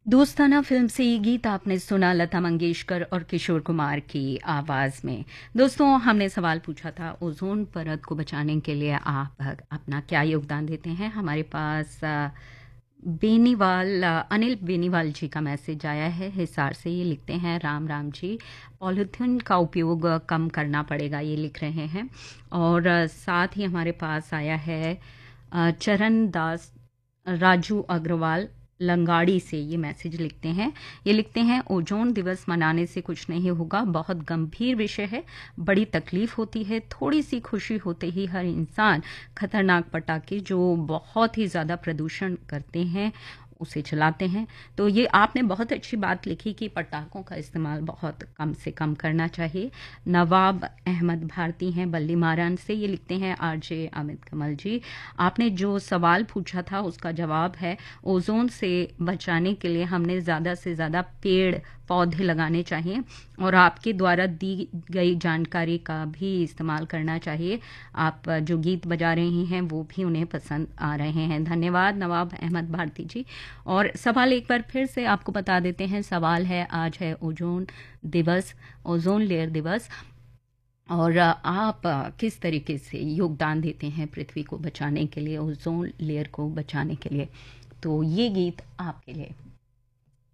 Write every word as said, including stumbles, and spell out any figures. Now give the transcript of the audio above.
दोस्ताना फिल्म से ये गीत आपने सुना लता मंगेशकर और किशोर कुमार की आवाज़ में। दोस्तों, हमने सवाल पूछा था ओज़ोन परत को बचाने के लिए आप अपना क्या योगदान देते हैं। हमारे पास अ, बेनीवाल अ, अनिल बेनीवाल जी का मैसेज आया है हिसार से। ये लिखते हैं, राम राम जी, पॉलीथीन का उपयोग अ, कम करना पड़ेगा, ये लिख रहे हैं। और अ, साथ ही हमारे पास आया है अ, चरण दास राजू अग्रवाल लंगाड़ी से। ये मैसेज लिखते हैं, ये लिखते हैं ओजोन दिवस मनाने से कुछ नहीं होगा, बहुत गंभीर विषय है, बड़ी तकलीफ होती है, थोड़ी सी खुशी होते ही हर इंसान खतरनाक पटाखे जो बहुत ही ज़्यादा प्रदूषण करते हैं उसे चलाते हैं। तो ये आपने बहुत अच्छी बात लिखी कि पटाखों का इस्तेमाल बहुत कम से कम करना चाहिए। नवाब अहमद भारती हैं बल्ली मारान से। ये लिखते हैं, आरजे अमित कमल जी, आपने जो सवाल पूछा था उसका जवाब है ओजोन से बचाने के लिए हमने ज़्यादा से ज़्यादा पेड़ पौधे लगाने चाहिए और आपके द्वारा दी गई जानकारी का भी इस्तेमाल करना चाहिए। आप जो गीत बजा रही हैं वो भी उन्हें पसंद आ रहे हैं। धन्यवाद नवाब अहमद भारती जी। और सवाल एक बार फिर से आपको बता देते हैं। सवाल है, आज है ओजोन दिवस, ओजोन लेयर दिवस, और आप किस तरीके से योगदान देते हैं पृथ्वी को बचाने के लिए, ओजोन लेयर को बचाने के लिए। तो ये गीत आपके लिए।